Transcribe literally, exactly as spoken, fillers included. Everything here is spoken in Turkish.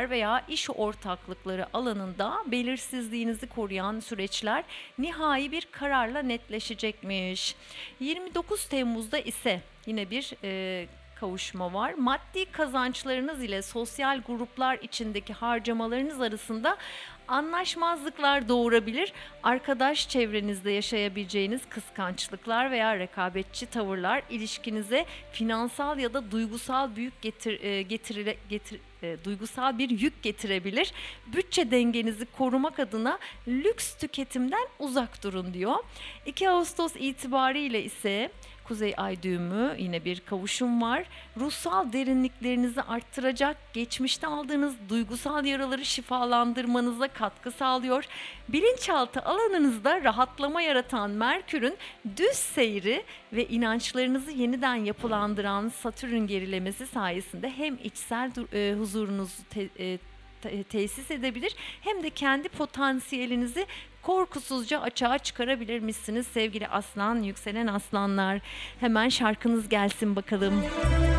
kariyer veya iş ortaklıkları alanında belirsizliğinizi koruyan süreçler nihai bir kararla netleşecekmiş. yirmi dokuz Temmuz'da ise yine bir e, kavuşma var. Maddi kazançlarınız ile sosyal gruplar içindeki harcamalarınız arasında anlaşmazlıklar doğurabilir. Arkadaş çevrenizde yaşayabileceğiniz kıskançlıklar veya rekabetçi tavırlar ilişkinize finansal ya da duygusal büyük getir, e, getire, getir, e, duygusal bir yük getirebilir. Bütçe dengenizi korumak adına lüks tüketimden uzak durun diyor. iki Ağustos itibariyle ise Kuzey Ay düğümü, yine bir kavuşum var. Ruhsal derinliklerinizi arttıracak, geçmişte aldığınız duygusal yaraları şifalandırmanıza katkı sağlıyor. Bilinçaltı alanınızda rahatlama yaratan Merkür'ün düz seyri ve inançlarınızı yeniden yapılandıran Satürn gerilemesi sayesinde hem içsel e, huzurunuzu te, e, te, tesis edebilir hem de kendi potansiyelinizi korkusuzca açığa çıkarabilir misiniz sevgili aslan, yükselen aslanlar? Hemen şarkınız gelsin bakalım.